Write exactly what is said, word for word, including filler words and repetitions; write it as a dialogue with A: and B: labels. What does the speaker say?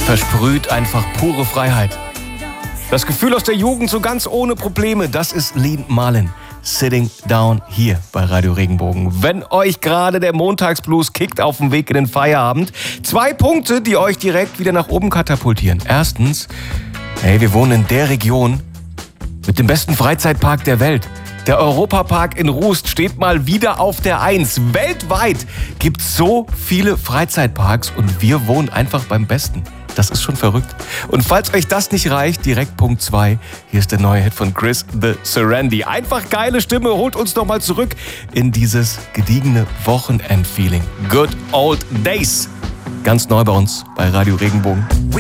A: versprüht einfach pure Freiheit. Das Gefühl aus der Jugend so ganz ohne Probleme, das ist Lene Marlin. Sitting Down hier bei Radio Regenbogen. Wenn euch gerade der Montagsblues kickt auf dem Weg in den Feierabend, zwei Punkte, die euch direkt wieder nach oben katapultieren. Erstens, hey, wir wohnen in der Region mit dem besten Freizeitpark der Welt. Der Europapark in Rust steht mal wieder auf der Eins. Weltweit gibt es so viele Freizeitparks und wir wohnen einfach beim Besten. Das ist schon verrückt. Und falls euch das nicht reicht, direkt Punkt zwei. Hier ist der neue Hit von Chris The Serenity. Einfach geile Stimme, holt uns doch mal zurück in dieses gediegene Wochenend-Feeling. Good Old Days. Ganz neu bei uns bei Radio Regenbogen.